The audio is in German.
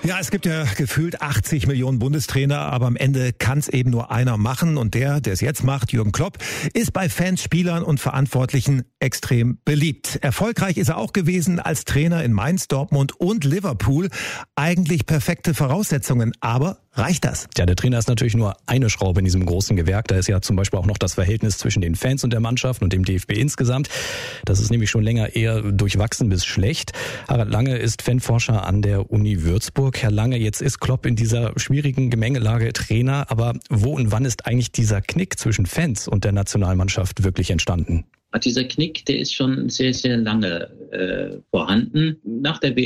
Ja, es gibt ja gefühlt 80 Millionen Bundestrainer, aber am Ende kann es eben nur einer machen. Und der es jetzt macht, Jürgen Klopp, ist bei Fans, Spielern und Verantwortlichen extrem beliebt. Erfolgreich ist er auch gewesen als Trainer in Mainz, Dortmund und Liverpool. Eigentlich perfekte Voraussetzungen, aber reicht das? Ja, der Trainer ist natürlich nur eine Schraube in diesem großen Gewerk. Da ist ja zum Beispiel auch noch das Verhältnis zwischen den Fans und der Mannschaft und dem DFB insgesamt. Das ist nämlich schon länger eher durchwachsen bis schlecht. Harald Lange ist Fanforscher an der Uni Würzburg. Herr Lange, jetzt ist Klopp in dieser schwierigen Gemengelage Trainer. Aber wo und wann ist eigentlich dieser Knick zwischen Fans und der Nationalmannschaft wirklich entstanden? Dieser Knick, der ist schon sehr, sehr lange vorhanden. Nach der